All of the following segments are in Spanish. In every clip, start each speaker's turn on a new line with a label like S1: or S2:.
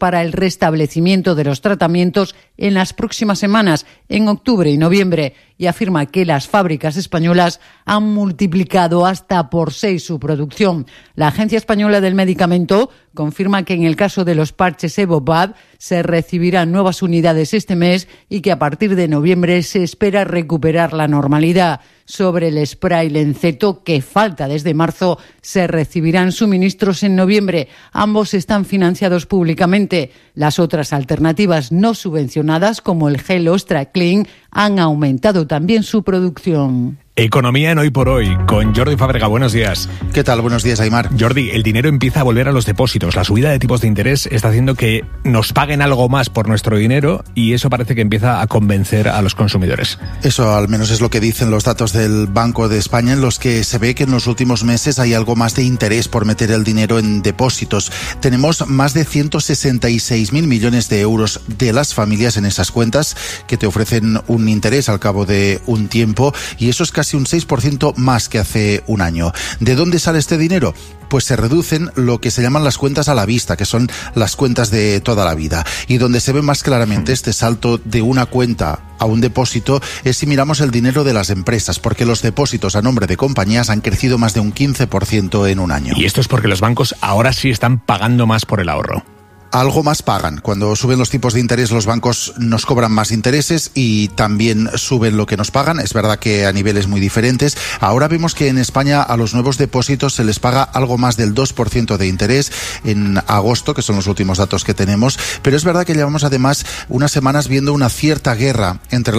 S1: para el restablecimiento de los tratamientos en las próximas semanas, en octubre y noviembre, y afirma que las fábricas españolas han multiplicado hasta por 6 su producción. La Agencia Española del Medicamento confirma que en el caso de los parches Evobab se recibirán nuevas unidades este mes y que a partir de noviembre se espera recuperar la normalidad. Sobre el spray Lenceto, que falta desde marzo, se recibirán suministros en noviembre. Ambos están financiados públicamente. Las otras alternativas no subvencionadas, como el gel Ostra Clean, han aumentado también su producción.
S2: Economía en Hoy por Hoy, con Jordi Fábrega. Buenos días.
S3: ¿Qué tal? Buenos días, Aimar.
S2: Jordi, el dinero empieza a volver a los depósitos. La subida de tipos de interés está haciendo que nos paguen algo más por nuestro dinero y eso parece que empieza a convencer a los consumidores.
S3: Eso al menos es lo que dicen los datos del Banco de España, en los que se ve que en los últimos meses hay algo más de interés por meter el dinero en depósitos. Tenemos más de 166.000 millones de euros de las familias en esas cuentas que te ofrecen un interés al cabo de un tiempo, y eso es casi un 6% más que hace un año. ¿De dónde sale este dinero? Pues se reducen lo que se llaman las cuentas a la vista, que son las cuentas de toda la vida. Y donde se ve más claramente este salto de una cuenta a un depósito es si miramos el dinero de las empresas, porque los depósitos a nombre de compañías han crecido más de un 15% en un año.
S2: Y esto es porque los bancos ahora sí están pagando más por el ahorro.
S3: Algo más pagan. Cuando suben los tipos de interés, los bancos nos cobran más intereses y también suben lo que nos pagan. Es verdad que a niveles muy diferentes. Ahora vemos que en España a los nuevos depósitos se les paga algo más del 2% de interés en agosto, que son los últimos datos que tenemos. Pero es verdad que llevamos además unas semanas viendo una cierta guerra entre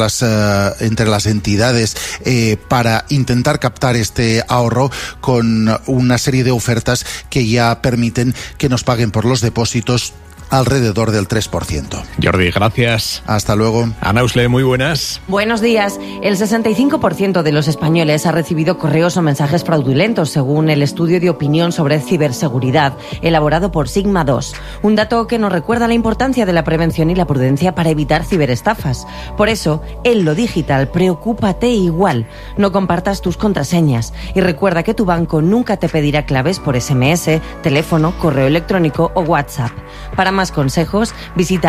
S3: las entidades para intentar captar este ahorro, con una serie de ofertas que ya permiten que nos paguen por los depósitos alrededor del 3%.
S2: Jordi, gracias.
S3: Hasta luego.
S2: Ana Usle, muy buenas.
S4: Buenos días. El 65% de los españoles ha recibido correos o mensajes fraudulentos, según el estudio de opinión sobre ciberseguridad elaborado por Sigma 2. Un dato que nos recuerda la importancia de la prevención y la prudencia para evitar ciberestafas. Por eso, en lo digital, preocúpate igual. No compartas tus contraseñas y recuerda que tu banco nunca te pedirá claves por SMS, teléfono, correo electrónico o WhatsApp. Para más consejos, visita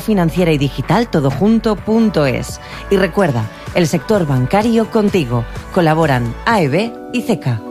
S4: aulafinancieraYdigital.es. Y recuerda, el sector bancario contigo. Colaboran AEB y CECA.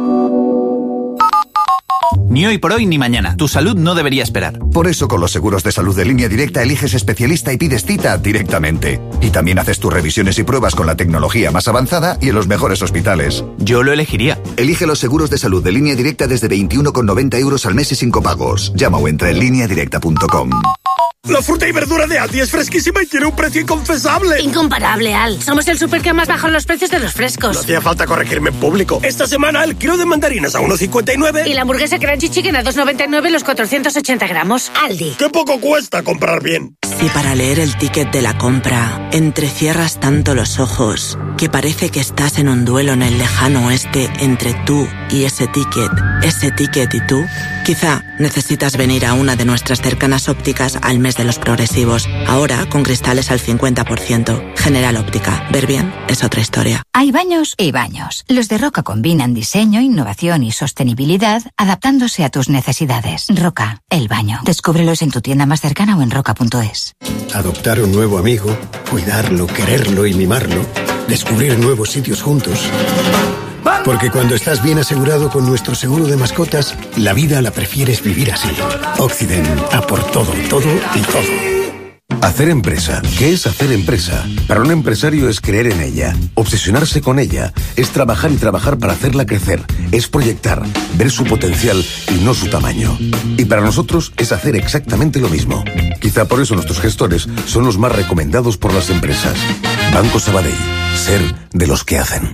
S5: Ni hoy por hoy ni mañana. Tu salud no debería esperar.
S6: Por eso con los seguros de salud de Línea Directa eliges especialista y pides cita directamente. Y también haces tus revisiones y pruebas con la tecnología más avanzada y en los mejores hospitales.
S5: Yo lo elegiría.
S6: Elige los seguros de salud de Línea Directa desde 21,90 € al mes y sin copagos. Llama o entra en lineadirecta.com.
S7: La fruta y verdura de Aldi es fresquísima y tiene un precio inconfesable.
S8: Incomparable, Al. Somos el súper que más baja los precios de los frescos.
S7: No hacía falta corregirme en público. Esta semana el kilo de mandarinas a 1,59.
S8: Y la hamburguesa Crunchy Chicken a 2,99 los 480 gramos. Aldi.
S7: ¡Qué poco cuesta comprar bien!
S9: Si para leer el ticket de la compra entrecierras tanto los ojos que parece que estás en un duelo en el lejano oeste entre tú y ese ticket y tú, quizá necesitas venir a una de nuestras cercanas ópticas al mes de los progresivos. Ahora con cristales al 50%. General Óptica. Ver bien es otra historia.
S10: Hay baños y baños. Los de Roca combinan diseño, innovación y sostenibilidad, adaptándose a tus necesidades. Roca, el baño. Descúbrelos en tu tienda más cercana o en roca.es.
S11: Adoptar un nuevo amigo, cuidarlo, quererlo y mimarlo. Descubrir nuevos sitios juntos. Porque cuando estás bien asegurado con nuestro seguro de mascotas, la vida la prefieres vivir así. Occident, a por todo, todo y todo.
S12: Hacer empresa. ¿Qué es hacer empresa? Para un empresario es creer en ella, obsesionarse con ella, es trabajar y trabajar para hacerla crecer, es proyectar, ver su potencial y no su tamaño. Y para nosotros es hacer exactamente lo mismo. Quizá por eso nuestros gestores son los más recomendados por las empresas. Banco Sabadell. Ser de los que hacen.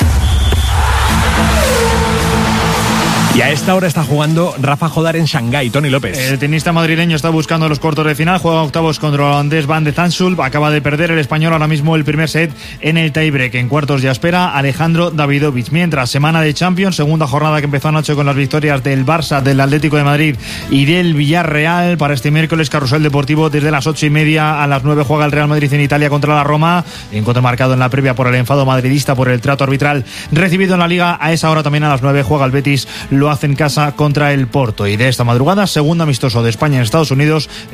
S2: Y a esta hora está jugando Rafa Jodar en Shanghái. Tony López.
S13: El tenista madrileño está buscando los cuartos de final. Juega octavos contra el holandés Van de Zandschulp. Acaba de perder el español ahora mismo el primer set en el tiebreak. En cuartos ya espera Alejandro Davidovich. Mientras, semana de Champions, segunda jornada que empezó anoche con las victorias del Barça, del Atlético de Madrid y del Villarreal. Para este miércoles, carrusel deportivo desde las 8:30 a las 9 juega el Real Madrid en Italia contra la Roma. Encuentro marcado en la previa por el enfado madridista por el trato arbitral recibido en la Liga. A esa hora también a las 9 juega el Betis. Lo hace en casa contra el Porto. Y de esta madrugada, segundo amistoso de España en Estados Unidos.